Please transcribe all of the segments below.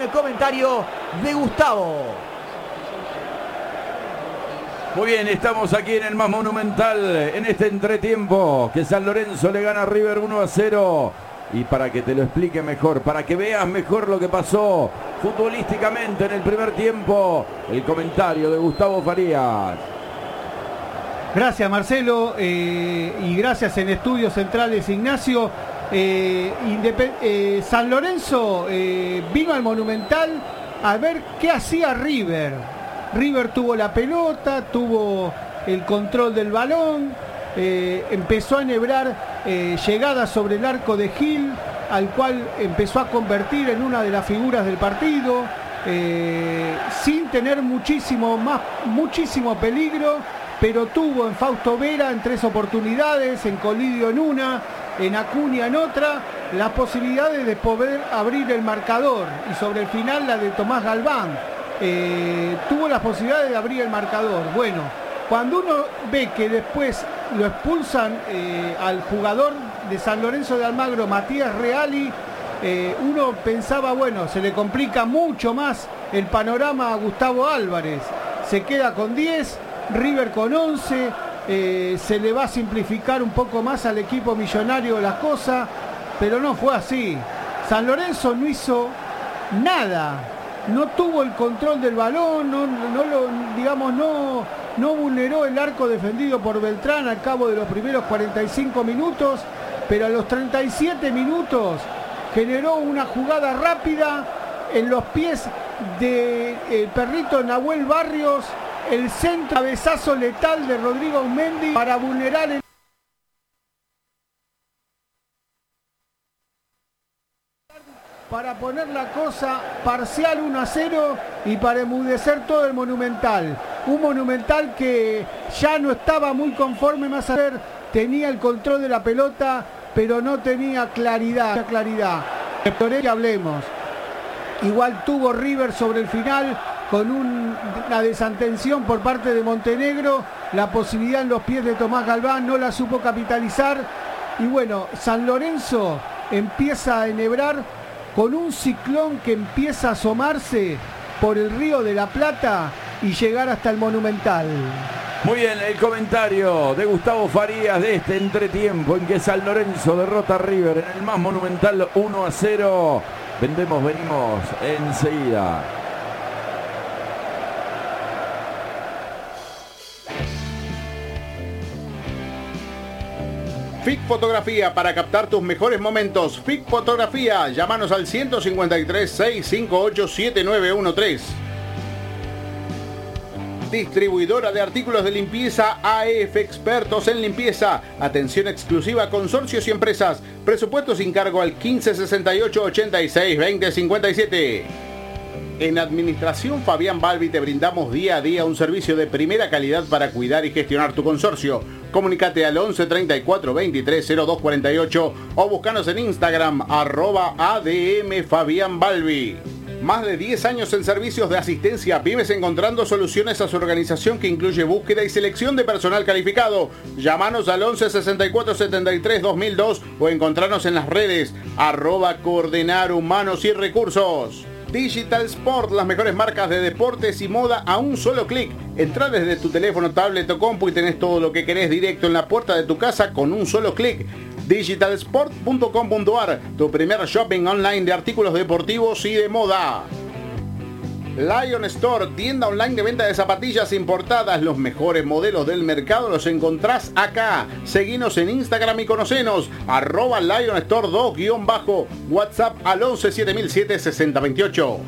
El comentario de Gustavo. Muy bien, estamos aquí en el más monumental, en este entretiempo, que San Lorenzo le gana a River 1-0. Y para que te lo explique mejor, para que veas mejor lo que pasó futbolísticamente en el primer tiempo, el comentario de Gustavo Farías. Gracias, Marcelo, y gracias en Estudios Centrales, Ignacio. San Lorenzo vino al Monumental a ver qué hacía River. River tuvo la pelota, tuvo el control del balón, empezó a enhebrar llegadas sobre el arco de Gil, al cual empezó a convertir en una de las figuras del partido, sin tener muchísimo peligro, pero tuvo en Fausto Vera en 3 oportunidades, en Colidio en una, en Acuña en otra, las posibilidades de poder abrir el marcador, y sobre el final la de Tomás Galván. Tuvo las posibilidades de abrir el marcador. Bueno, cuando uno ve que después lo expulsan al jugador de San Lorenzo de Almagro, Matías Reali, uno pensaba, bueno, se le complica mucho más el panorama a Gustavo Álvarez. Se queda con 10, River con 11, se le va a simplificar un poco más al equipo millonario las cosas, pero no fue así. San Lorenzo no hizo nada. No tuvo el control del balón, no vulneró el arco defendido por Beltrán al cabo de los primeros 45 minutos, pero a los 37 minutos generó una jugada rápida en los pies del perrito Nahuel Barrios, el centro cabezazo letal de Rodrigo Aumendi para vulnerar el para poner la cosa parcial 1-0 y para enmudecer todo el Monumental. Un Monumental que ya no estaba muy conforme, más a ver, tenía el control de la pelota, pero no tenía claridad. Que hablemos. Igual tuvo River sobre el final con una desatención por parte de Montenegro, la posibilidad en los pies de Tomás Galván no la supo capitalizar, y bueno, San Lorenzo empieza a enhebrar con un ciclón que empieza a asomarse por el Río de la Plata y llegar hasta el Monumental. Muy bien, el comentario de Gustavo Farías de este entretiempo en que San Lorenzo derrota a River en el más monumental 1-0. Venimos enseguida. FIC Fotografía, para captar tus mejores momentos. FIC Fotografía, llámanos al 153-658-7913. Distribuidora de artículos de limpieza AEF, expertos en limpieza. Atención exclusiva a consorcios y empresas. Presupuesto sin cargo al 1568-86-2057. En Administración Fabián Balbi te brindamos día a día un servicio de primera calidad para cuidar y gestionar tu consorcio. Comunicate al 11 34 23 02 48 o búscanos en Instagram @ADM Fabián Balbi. Más de 10 años en servicios de asistencia a pymes, encontrando soluciones a su organización que incluye búsqueda y selección de personal calificado. Llámanos al 11 64 73 2002 o encontrarnos en las redes @Coordenar Humanos y Recursos. Digital Sport, las mejores marcas de deportes y moda a un solo clic. Entrá desde tu teléfono, tablet o compu y tenés todo lo que querés directo en la puerta de tu casa con un solo clic. Digitalsport.com.ar, tu primer shopping online de artículos deportivos y de moda. Lion Store, tienda online de venta de zapatillas importadas. Los mejores modelos del mercado los encontrás acá. Seguinos en Instagram y conocenos. @Lion Store 2_ WhatsApp al 11 7007 6028.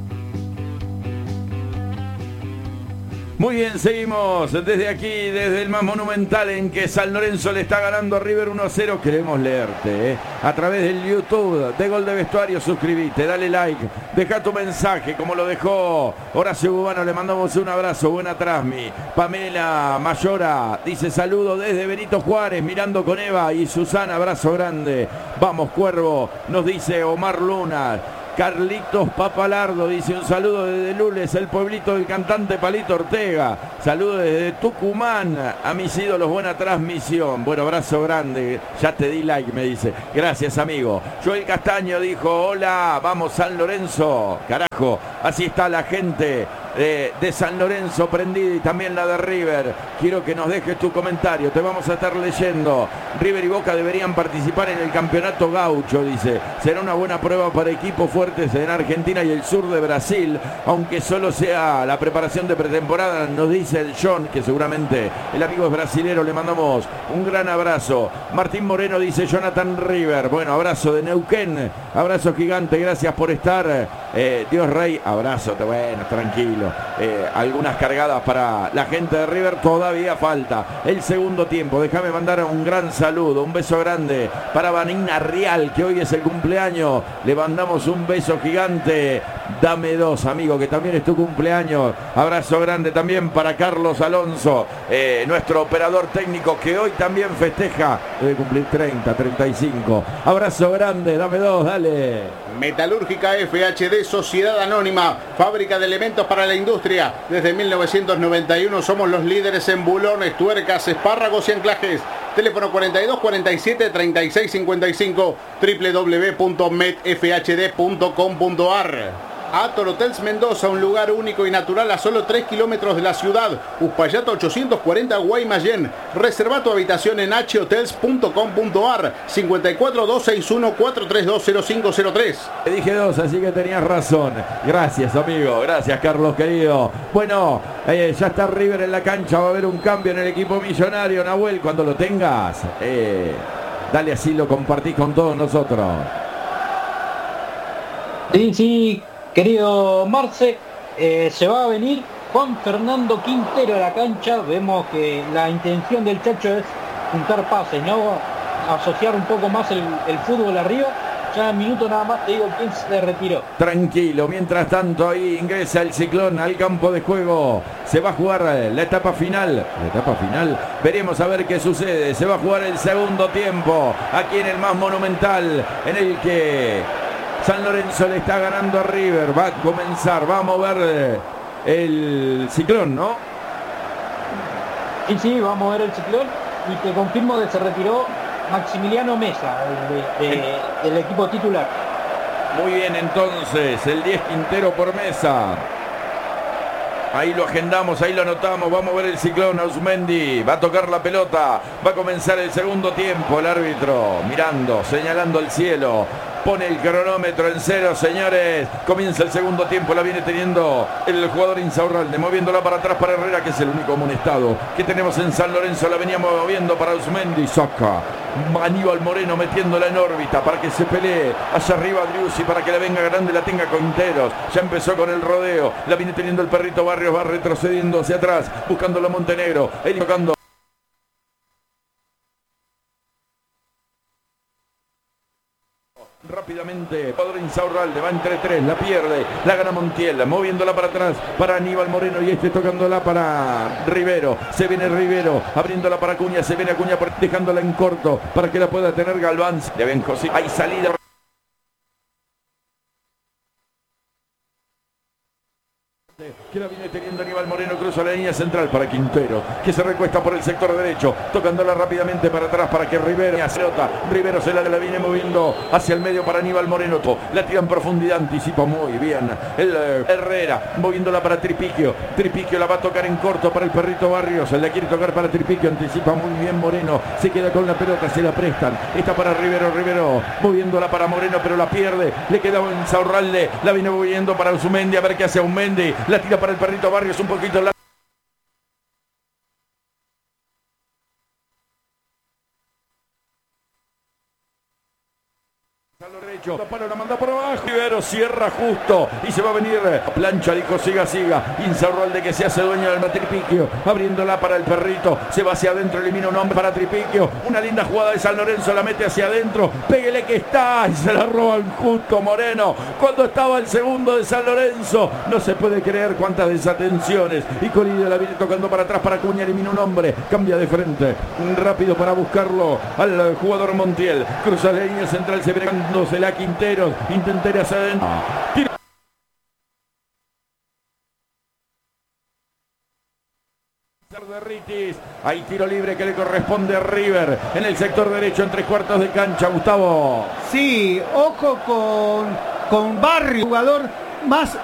Muy bien, seguimos desde aquí, desde el más monumental en que San Lorenzo le está ganando a River 1-0. Queremos leerte, a través del YouTube de Gol de Vestuario. Suscribite, dale like, deja tu mensaje como lo dejó Horacio Bubano. Le mandamos un abrazo, buena Trasmi. Pamela Mayora dice saludo desde Benito Juárez, mirando con Eva y Susana, abrazo grande. Vamos Cuervo, nos dice Omar Luna. Carlitos Papalardo dice un saludo desde Lules, el pueblito del cantante Palito Ortega. Saludo desde Tucumán a mis ídolos, buena transmisión. Bueno, abrazo grande, ya te di like, me dice. Gracias, amigo. Joel Castaño dijo, hola, vamos San Lorenzo. Carajo, así está la gente de San Lorenzo prendida y también la de River. Quiero que nos dejes tu comentario, te vamos a estar leyendo. River y Boca deberían participar en el campeonato gaucho, dice. Será una buena prueba para equipos fuertes en Argentina y el sur de Brasil, aunque solo sea la preparación de pretemporada, nos dice el John, que seguramente el amigo es brasilero. Le mandamos un gran abrazo. Martín Moreno dice Jonathan River. Bueno, abrazo de Neuquén, abrazo gigante, gracias por estar. Dios Rey, abrazo, bueno, tranquilo. Algunas cargadas para la gente de River, todavía falta el segundo tiempo. Déjame mandar un gran saludo, un beso grande para Vanina Real, que hoy es el cumpleaños. Le mandamos un beso gigante. Dame dos, amigo, que también es tu cumpleaños. Abrazo grande también para Carlos Alonso, nuestro operador técnico, que hoy también festeja, debe cumplir 30, 35. Abrazo grande, dame dos, dale. Metalúrgica FHD, Sociedad Anónima, fábrica de elementos para la industria. Desde 1991 somos los líderes en bulones, tuercas, espárragos y anclajes. Teléfono 42 47 36 55, www.medfhd.com.ar. Ator Hotels Mendoza, un lugar único y natural a solo 3 kilómetros de la ciudad. Uspallata 840 Guaymallén. Reserva tu habitación en hotels.com.ar 54 261 432 0503. Te dije dos, así que tenías razón. Gracias, amigo. Gracias, Carlos, querido. Bueno, ya está River en la cancha. Va a haber un cambio en el equipo millonario. Nahuel, cuando lo tengas, dale, así lo compartís con todos nosotros. Sí, querido Marce, se va a venir Juan Fernando Quintero a la cancha. Vemos que la intención del Chacho es juntar pases, ¿no? Asociar un poco más el fútbol arriba. Ya en minuto nada más te digo quién se retiró. Tranquilo, mientras tanto ahí ingresa el Ciclón al campo de juego. Se va a jugar la etapa final. Veremos a ver qué sucede. Se va a jugar el segundo tiempo aquí en el más monumental, en el que San Lorenzo le está ganando a River. Va a comenzar, va a mover el Ciclón, ¿no? Sí, va a mover el Ciclón. Y te confirmo que se retiró Maximiliano Mesa, del equipo titular. Muy bien, entonces, el 10 Quintero por Mesa. Ahí lo agendamos, ahí lo anotamos. Va a mover el Ciclón, Ausmendi. Va a tocar la pelota. Va a comenzar el segundo tiempo. El árbitro mirando, señalando al cielo. Pone el cronómetro en cero, señores. Comienza el segundo tiempo. La viene teniendo el jugador Insaurralde, moviéndola para atrás para Herrera, que es el único amonestado que tenemos en San Lorenzo. La venía moviendo para Ausmendi. Saca Aníbal Moreno, metiéndola en órbita para que se pelee allá arriba Driussi, para que la venga grande, la tenga Quinteros. Ya empezó con el rodeo. La viene teniendo el perrito Barrios. Va retrocediendo hacia atrás, buscándolo a Montenegro. Él tocando. Rápidamente, Padre Insaurralde va entre tres, la pierde, la gana Montiel, moviéndola para atrás para Aníbal Moreno y tocándola para Rivero. Se viene Rivero, abriéndola para Acuña, se viene Acuña dejándola en corto para que la pueda tener Galván. Le ven cosita, hay salida. Que la viene teniendo Aníbal Moreno, cruza la línea central para Quintero, que se recuesta por el sector derecho, tocándola rápidamente para atrás para que Rivero se la viene moviendo hacia el medio para Aníbal Moreno, la tira en profundidad, anticipa muy bien el Herrera, moviéndola para Tripiquio la va a tocar en corto para el perrito Barrios, la quiere tocar para Tripiquio, anticipa muy bien Moreno, se queda con la pelota, se la prestan, está para Rivero, moviéndola para Moreno, pero la pierde, le queda en Insaurralde, la viene moviendo para Usumendi, a ver qué hace Aumendi, la tira para el perrito Barrios, un poquito largo. Para la manda por abajo. Rivero cierra justo y se va a venir plancha, dijo siga. Insaurralde, que se hace dueño del Tripiquio, abriéndola para el perrito, se va hacia adentro, elimina un hombre para Tripiquio, una linda jugada de San Lorenzo, la mete hacia adentro, péguele que está, y se la roban justo Moreno cuando estaba el segundo de San Lorenzo. No se puede creer cuántas desatenciones, y Colidio la viene tocando para atrás para Acuña, elimina un hombre, cambia de frente rápido para buscarlo al jugador Montiel, cruza la línea central, se viene la Quinteros, intenta hacia Lorenzo. Tiro de Ritis. Hay tiro libre que le corresponde a River en el sector derecho en 3/4 de cancha. Gustavo. Sí, ojo con Barrio, jugador más